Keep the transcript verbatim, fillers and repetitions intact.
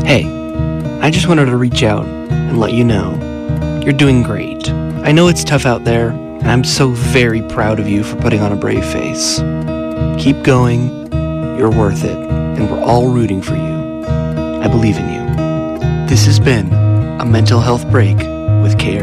Hey, I just wanted to reach out and let you know you're doing great. I know it's tough out there, and I'm so very proud of you for putting on a brave face. Keep going, you're worth it, and we're all rooting for you. I believe in you. This has been a Mental Health Break with K